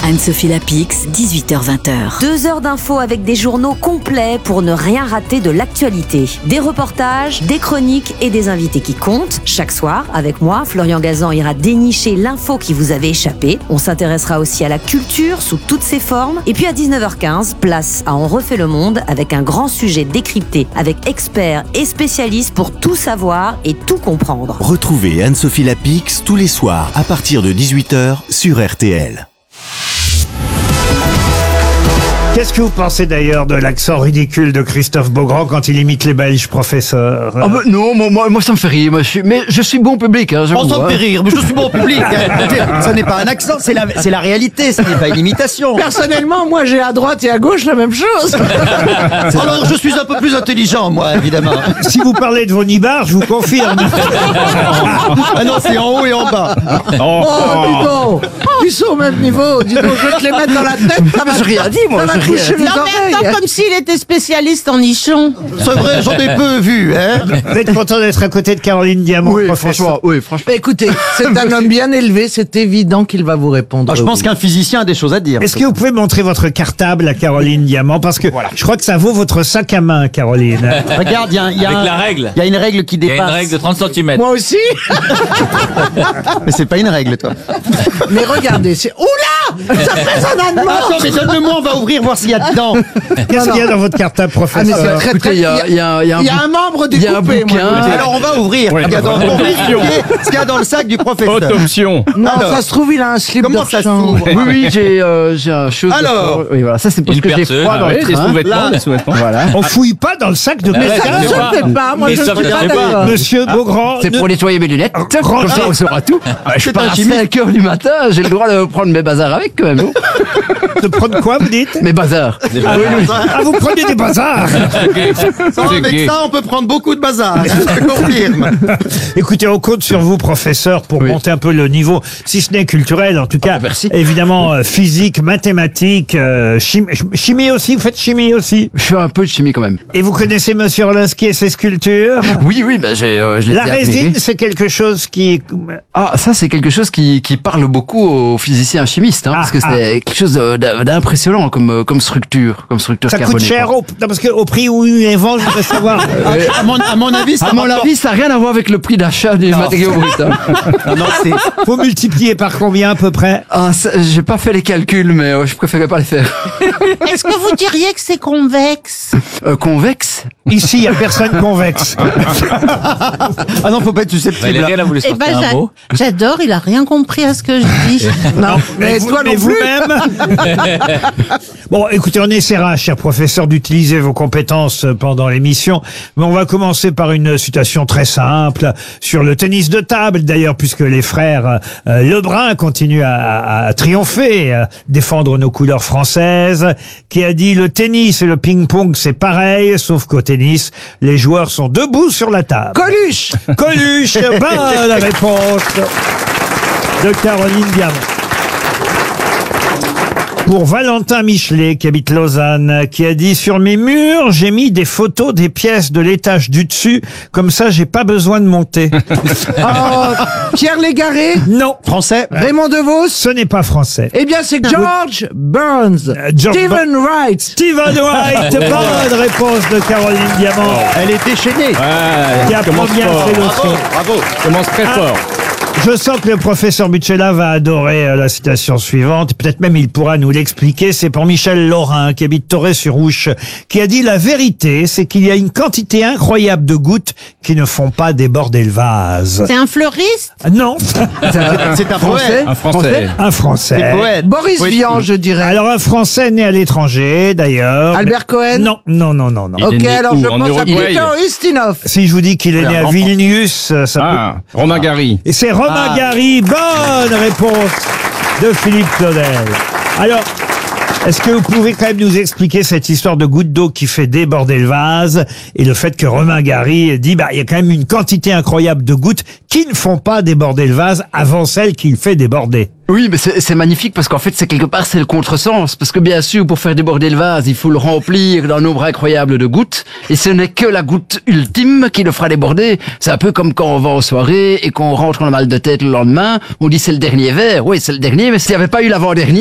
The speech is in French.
Anne-Sophie Lapix, 18h-20h. 2 heures d'infos avec des journaux complets pour ne rien rater de l'actualité. Des reportages, des chroniques et des invités qui comptent. Chaque soir, avec moi, Florian Gazan ira dénicher l'info qui vous avait échappé. On s'intéressera aussi à la culture sous toutes ses formes. Et puis à 19h15, place à On refait le monde avec un grand sujet décrypté avec experts et spécialistes pour tout savoir et tout comprendre. Retrouvez Anne-Sophie Lapix tous les soirs à partir de 18h sur RTL. Qu'est-ce que vous pensez d'ailleurs de l'accent ridicule de Christophe Beaugrand quand il imite les Belges, professeur? Ah bah non, moi ça me fait rire. Mais je suis bon public. Hein, On s'en fait rire, mais je suis bon public. Ce n'est pas un accent, c'est la réalité, ce n'est pas une imitation. Personnellement, moi j'ai à droite et à gauche la même chose. Alors je suis un peu plus intelligent, moi, évidemment. Si vous parlez de vos nibards, je vous confirme. Ah non, c'est en haut et en bas. Oh, dis donc, ils sont au même niveau. Dis donc, je vais te les mettre dans la tête. Ah mais j'ai rien dit, moi. Ça va coucher les Non mais attends, oreilles. comme s'il était spécialiste en nichons. C'est vrai, j'en ai peu vu, hein. Vous êtes content d'être à côté de Caroline Diamant, Oui, professeur? franchement. Bah, écoutez, c'est un homme bien élevé, c'est évident qu'il va vous répondre. Je pense oui. qu'un physicien a des choses à dire. Est-ce que vous pouvez montrer votre cartable à Caroline Diamant? Parce que je crois que ça vaut votre sac à main, Caroline. Regarde, il y a Avec la règle. Il y a une règle qui Il y a dépasse. une règle de 30 cm. Moi aussi. Mais c'est pas une règle, toi. Mais regardez, c'est... Oula, ça fait un âne mort. Attends, mais donne-le-moi, on va ouvrir, voir s'il y a dedans. Qu'est-ce qu'il y a dans votre cartable, Ah, mais professeur? c'est très, Écoutez, très... il y a un membre il y a un découpé, moi. bouquin. Alors on va ouvrir. Regarde, on va vérifier ce qu'il y a dans le sac du professeur. Option. Non, Alors, ça se trouve, il a un slip comment de ça chambre. s'ouvre? Oui, j'ai un chose. Alors. Oui, voilà, ça c'est parce Une que j'ai perceuse, froid dans oui, le des train. sous-vêtements, des sous-vêtements. Voilà. On fouille pas dans le sac de Mais Ouais, ça ça ne se se fait pas. fait pas, moi Mais je ça ne suis se pas fait pas. d'accord. Monsieur Beaugrand. C'est pour nettoyer mes lunettes. Comme ça, on saura tout. Je pars à 5h du matin, j'ai le droit de prendre mes bazars avec quand même. De prendre quoi, vous dites? Mes bazars. Ah, vous prenez des bazars. Avec ça, on peut prendre beaucoup de bazar. Je te confirme. Écoutez, on compte sur vous, professeur, pour monter un peu le niveau, si ce n'est culturel, en tout cas. merci. Évidemment, physique, mathématiques, chimie aussi. Vous faites chimie aussi. Je fais un peu de chimie quand même. Et vous connaissez Monsieur Orlinski et ses sculptures? Oui, ben je l'ai La admiré. résine, c'est quelque chose qui... Ah, ça c'est quelque chose qui parle beaucoup aux physiciens chimistes, hein, parce que c'est quelque chose d'impressionnant comme structure, Ça coûte carbonée, cher quoi. non, parce qu'au prix où ils les vendent, je voudrais savoir. À mon avis, À mon avis, ça n'a rien à voir avec le prix d'achat des matériaux bruts. Hein. non, c'est Faut multiplier par combien à peu près? Ah, j'ai pas fait les calculs, mais je préférais pas les faire. Est-ce que vous diriez que c'est convexe? Convexe. Ici, il n'y a personne convexe. ah non, faut pas être susceptible. Valérie, elle a voulu Eh sortir ben, un mot. j'adore, il a rien compris à ce que je dis. Non, mais toi non plus. vous-même. Bon, écoutez, on essaiera, cher professeur, d'utiliser vos compétences pendant l'émission. Mais on va commencer par une citation très simple sur le tennis de table, d'ailleurs, puisque les frères Lebrun continuent à triompher, à défendre nos couleurs françaises, qui a dit: le tennis et le ping-pong, c'est pareil, sauf qu'au tennis, les joueurs sont debout sur la table. Coluche. Coluche, bonne réponse de Caroline Diamant. Pour Valentin Michelet, qui habite Lausanne, qui a dit: sur mes murs, j'ai mis des photos des pièces de l'étage du dessus, comme ça j'ai pas besoin de monter. Oh, Pierre Légaré. Non, Français. Raymond DeVos. ce n'est pas français. Eh bien, c'est George Burns. George Stephen Wright. Stephen Wright, bonne réponse de Caroline Diamant, Elle est déchaînée. qui apprend bien ses leçons. Bravo. Commence très fort. Je sens que le professeur Butchella va adorer la citation suivante. Peut-être même il pourra nous l'expliquer. C'est pour Michel Laurin, qui habite Torrey-sur-Ouche, qui a dit: la vérité, c'est qu'il y a une quantité incroyable de gouttes qui ne font pas déborder le vase. C'est un fleuriste? Non, C'est un poète. Un français. un Français. Poète. Boris Vian, je dirais. Alors un Français né à l'étranger, d'ailleurs. Albert Cohen. Non. Il est Ok, né alors où? je En pense à Uruguay. Peter Ustinov. Si je vous dis qu'il est né à en Vilnius, ça peut... Romain Gary. Et c'est Romain Gary. Bonne réponse de Philippe Claudel. Alors, est-ce que vous pouvez quand même nous expliquer cette histoire de goutte d'eau qui fait déborder le vase et le fait que Romain Gary dit: il y a quand même une quantité incroyable de gouttes qui ne font pas déborder le vase avant celle qui le fait déborder? Oui, mais c'est magnifique parce qu'en fait, c'est quelque part, c'est le contresens. Parce que bien sûr, pour faire déborder le vase, il faut le remplir d'un nombre incroyable de gouttes. Et ce n'est que la goutte ultime qui le fera déborder. C'est un peu comme quand on va en soirée et qu'on rentre en mal de tête le lendemain. On dit: c'est le dernier verre. Oui, c'est le dernier, mais s'il n'y avait pas eu l'avant-dernier,